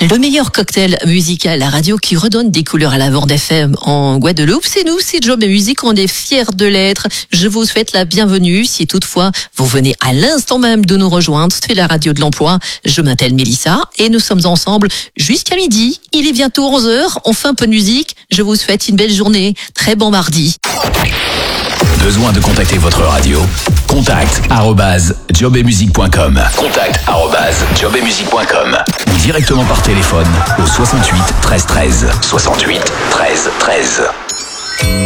Le meilleur cocktail musical, la radio qui redonne des couleurs à la Bande FM en Guadeloupe, c'est nous, c'est Job et Musique, on est fiers de l'être. Je vous souhaite la bienvenue. Si toutefois vous venez à l'instant même de nous rejoindre, c'est la radio de l'emploi. Je m'appelle Mélissa et nous sommes ensemble jusqu'à midi. Il est bientôt 11h, on fait un peu de musique. Je vous souhaite une belle journée. Très bon mardi. Besoin de contacter votre radio? contact@jobetmusique.com. contact@jobetmusique.com. Ou directement par téléphone au 68 13 13. 68 13 13.